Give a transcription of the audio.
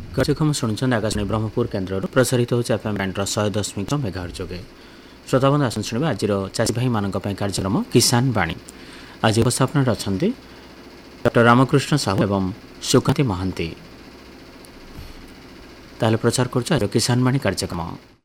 କାର୍ଯ୍ୟକ୍ରମ ଶୁଣୁଛନ୍ତି ଆକାଶବାଣୀ ବ୍ରହ୍ମପୁର କେନ୍ଦ୍ରରୁ ପ୍ରସାରିତ ହେଉଛି ଏଫ୍ଏମ୍ ବ୍ୟାଣ୍ଡର 100.6 ମେଗାହର୍ଟ୍ଜ ଯୋଗେ। ଶ୍ରୋତାବନ୍ଧୁ ଆସନ୍ତୁ ଶୁଣିବା ଆଜିର ଚାଷୀଭାଇମାନଙ୍କ ପାଇଁ କାର୍ଯ୍ୟକ୍ରମ କିଷାନ ବାଣୀ। ଆଜି ଉପସ୍ଥାପନାରେ ଅଛନ୍ତି ଡକ୍ଟର ରାମକୃଷ୍ଣ ସାହୁ ଏବଂ ସୁକାନ୍ତି ମହାନ୍ତି। ତାହେଲେ ପ୍ରଚାର କରୁଛୁ ଆଜିର କିଷାନ ବାଣୀ କାର୍ଯ୍ୟକ୍ରମ।